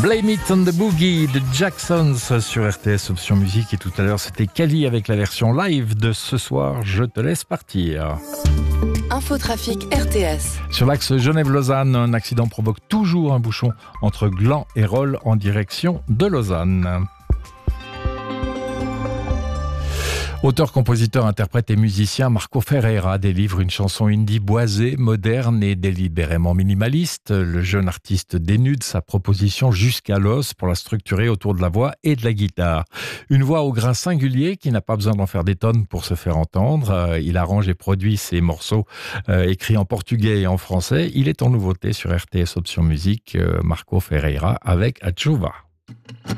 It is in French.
Blame It on the Boogie de Jacksons sur RTS Option Musique. Et tout à l'heure, c'était Kali avec la version live de Ce soir, je te laisse partir. Infotrafic RTS. Sur l'axe Genève-Lausanne, un accident provoque toujours un bouchon entre Gland et Rolle en direction de Lausanne. Auteur, compositeur, interprète et musicien, Marco Ferreira délivre une chanson indie boisée, moderne et délibérément minimaliste. Le jeune artiste dénude sa proposition jusqu'à l'os pour la structurer autour de la voix et de la guitare. Une voix au grain singulier qui n'a pas besoin d'en faire des tonnes pour se faire entendre. Il arrange et produit ses morceaux écrits en portugais et en français. Il est en nouveauté sur RTS Option Musique, Marco Ferreira avec Achuva.